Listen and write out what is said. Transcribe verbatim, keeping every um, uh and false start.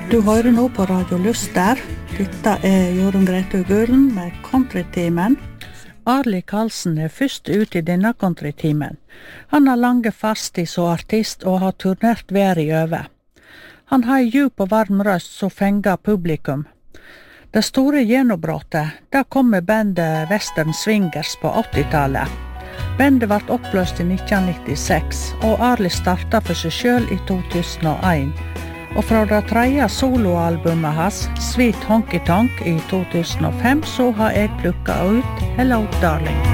Du hører nå på Radio Lyster. Dette er Jorunn Grete Gulen med Countrytimen. Arli Karlsen er først ut i denne countrytimen. Han har lange fartstid som artist og har turnert verden over. Han har en djup og varm røst som fenger publikum. Det store gjennombrottet, da kom med bandet Western Swingers på åttitallet. Bandet ble oppløst i nitten nittiseks, og Arli startet for seg selv i to tusen og en. Og fra det tredje soloalbumet hans, Sweet Honky Tonk, i to tusen og fem, så har jeg plukket ut Hello Darling.